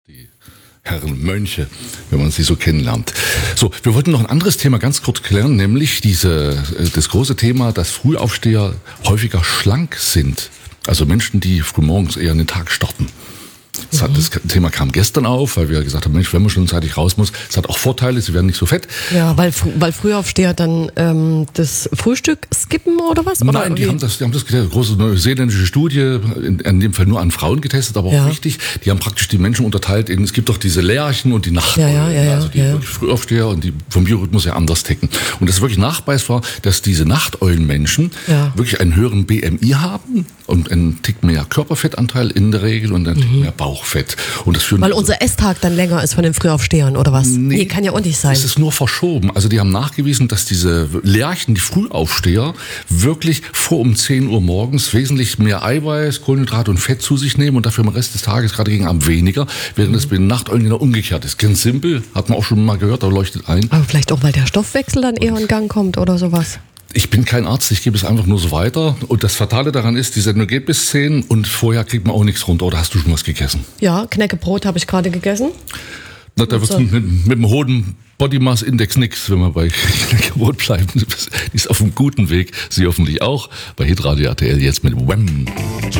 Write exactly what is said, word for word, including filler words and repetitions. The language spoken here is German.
Die Herren Mönche, wenn man sie so kennenlernt. So, wir wollten noch ein anderes Thema ganz kurz klären, nämlich diese, das große Thema, dass Frühaufsteher häufiger schlank sind. Also Menschen, die frühmorgens eher in den Tag starten. Das, hat, das Thema kam gestern auf, weil wir gesagt haben, Mensch, wenn man schon zeitig raus muss, es hat auch Vorteile, sie werden nicht so fett. Ja, weil, weil Frühaufsteher dann ähm, das Frühstück skippen oder was? Oder Nein, die haben das, die haben das getestet, große neuseeländische Studie, in, in dem Fall nur an Frauen getestet, aber auch ja. richtig. Die haben praktisch die Menschen unterteilt in, es gibt doch diese Lerchen und die Nachteulen, ja, ja, ja, also die ja. wirklich Frühaufsteher und die vom Biorhythmus ja anders ticken. Und das ist wirklich nachweisbar, dass diese Nachteulenmenschen ja. wirklich einen höheren B M I haben und einen Tick mehr Körperfettanteil in der Regel und einen mhm. Tick mehr Bauchfett. Und das führen Weil also, unser Esstag dann länger ist von den Frühaufstehern, oder was? Nee, nee, kann ja auch nicht sein. Es ist nur verschoben. Also die haben nachgewiesen, dass diese Lerchen, die Frühaufsteher, wirklich vor um zehn Uhr morgens wesentlich mehr Eiweiß, Kohlenhydrate und Fett zu sich nehmen und dafür im Rest des Tages gerade gegen Abend weniger, während es mhm. bei den Nachteulen genau umgekehrt ist. Ganz simpel, hat man auch schon mal gehört, da leuchtet ein. Aber vielleicht auch, weil der Stoffwechsel dann eher in Gang kommt oder sowas. Ich bin kein Arzt, ich gebe es einfach nur so weiter. Und das Fatale daran ist, die Sendung geht bis zehn und vorher kriegt man auch nichts runter. Oder hast du schon was gegessen? Ja, Knäckebrot habe ich gerade gegessen. Na, da wird es mit, mit dem hohen Body Mass Index nichts, wenn wir bei Knäckebrot bleiben. Die ist auf einem guten Weg, Sie hoffentlich auch. Bei Hitradio R T L jetzt mit Wham!